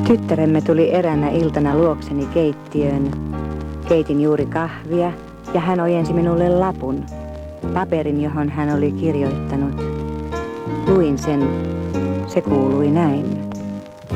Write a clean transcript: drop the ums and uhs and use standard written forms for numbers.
Tyttäremme tuli eräänä iltana luokseni keittiöön. Keitin juuri kahvia ja hän ojensi minulle lapun, paperin, johon hän oli kirjoittanut. Luin sen. Se kuului näin.